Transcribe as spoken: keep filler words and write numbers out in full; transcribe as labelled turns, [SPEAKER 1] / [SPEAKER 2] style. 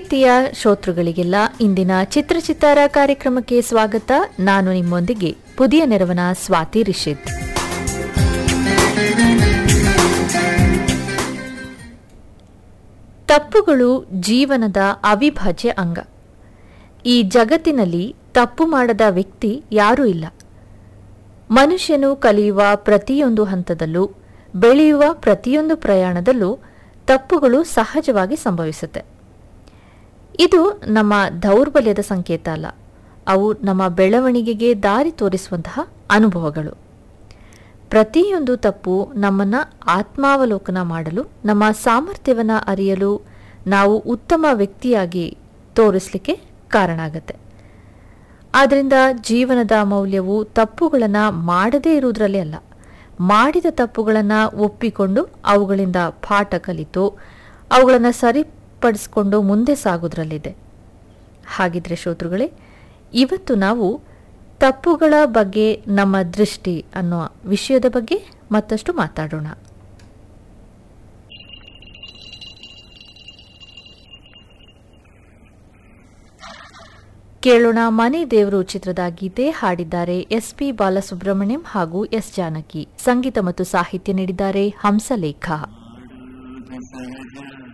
[SPEAKER 1] ಪ್ರೀತಿಯ ಶ್ರೋತೃಗಳಿಗೆಲ್ಲ ಇಂದಿನ ಚಿತ್ರಚಿತ್ತಾರ ಕಾರ್ಯಕ್ರಮಕ್ಕೆ ಸ್ವಾಗತ. ನಾನು ನಿಮ್ಮೊಂದಿಗೆ ಪುದಿಯ ನೆರವನ ಸ್ವಾತಿ ರಿಷಿತ್. ತಪ್ಪುಗಳು ಜೀವನದ ಅವಿಭಾಜ್ಯ ಅಂಗ. ಈ ಜಗತ್ತಿನಲ್ಲಿ ತಪ್ಪು ಮಾಡದ ವ್ಯಕ್ತಿ ಯಾರೂ ಇಲ್ಲ. ಮನುಷ್ಯನು ಕಲಿಯುವ ಪ್ರತಿಯೊಂದು ಹಂತದಲ್ಲೂ, ಬೆಳೆಯುವ ಪ್ರತಿಯೊಂದು ಪ್ರಯಾಣದಲ್ಲೂ ತಪ್ಪುಗಳು ಸಹಜವಾಗಿ ಸಂಭವಿಸುತ್ತೆ. ಇದು ನಮ್ಮ ದೌರ್ಬಲ್ಯದ ಸಂಕೇತ ಅಲ್ಲ, ಅವು ನಮ್ಮ ಬೆಳವಣಿಗೆಗೆ ದಾರಿ ತೋರಿಸುವಂತಹ ಅನುಭವಗಳು. ಪ್ರತಿಯೊಂದು ತಪ್ಪು ನಮ್ಮನ್ನು ಆತ್ಮಾವಲೋಕನ ಮಾಡಲು, ನಮ್ಮ ಸಾಮರ್ಥ್ಯವನ್ನು ಅರಿಯಲು, ನಾವು ಉತ್ತಮ ವ್ಯಕ್ತಿಯಾಗಿ ತೋರಿಸಲಿಕ್ಕೆ ಕಾರಣ ಆಗತ್ತೆ. ಆದ್ದರಿಂದ ಜೀವನದ ಮೌಲ್ಯವು ತಪ್ಪುಗಳನ್ನು ಮಾಡದೇ ಇರುವುದರಲ್ಲೇ ಅಲ್ಲ, ಮಾಡಿದ ತಪ್ಪುಗಳನ್ನು ಒಪ್ಪಿಕೊಂಡು ಅವುಗಳಿಂದ ಪಾಠ ಕಲಿತು ಅವುಗಳನ್ನು ಸರಿಪಡಿಸಿಕೊಂಡು ಮುಂದೆ ಸಾಗೋದ್ರಲ್ಲಿದೆ. ಹಾಗಿದ್ರೆ ಶ್ರೋತೃಗಳೇ, ಇವತ್ತು ನಾವು ತಪ್ಪುಗಳ ಬಗ್ಗೆ, ನಮ್ಮ ದೃಷ್ಟಿ ಅನ್ನೋ ವಿಷಯದ ಬಗ್ಗೆ ಮತ್ತಷ್ಟು ಮಾತಾಡೋಣ. ಕೇಳೋಣ ಮನೆ ದೇವರು ಚಿತ್ರದ ಗೀತೆ. ಹಾಡಿದ್ದಾರೆ ಎಸ್ ಪಿ ಬಾಲಸುಬ್ರಹ್ಮಣ್ಯಂ ಹಾಗೂ ಎಸ್ ಜಾನಕಿ. ಸಂಗೀತ ಮತ್ತು ಸಾಹಿತ್ಯ ನೀಡಿದ್ದಾರೆ ಹಂಸಲೇಖ.